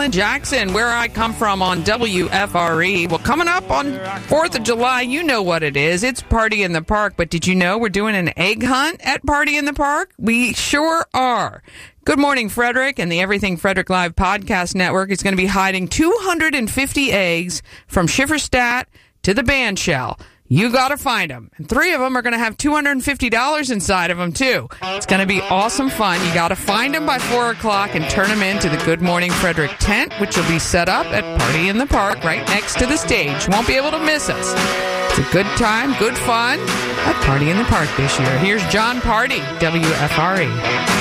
Alan Jackson, where I come from on WFRE. Well, coming up on 4th of July, you know what it is. It's Party in the Park. But did you know we're doing an egg hunt at Party in the Park? We sure are. Good Morning Frederick and the Everything Frederick Live podcast network is going to be hiding 250 eggs from Schifferstadt to the Bandshell. You got to find them. And 3 of them are going to have $250 inside of them, too. It's going to be awesome fun. You got to find them by 4 o'clock and turn them into the Good Morning Frederick tent, which will be set up at Party in the Park right next to the stage. You won't be able to miss us. It's a good time, good fun at Party in the Park this year. Here's John Party, WFRE.